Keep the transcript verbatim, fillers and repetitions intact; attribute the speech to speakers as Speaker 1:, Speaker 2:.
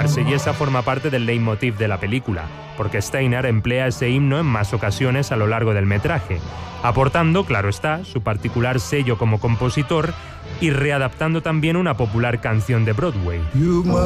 Speaker 1: olvidarse, y esa forma parte del leitmotiv de la película, porque Steiner emplea ese himno en más ocasiones a lo largo del metraje, aportando, claro está, su particular sello como compositor y readaptando también una popular canción de Broadway.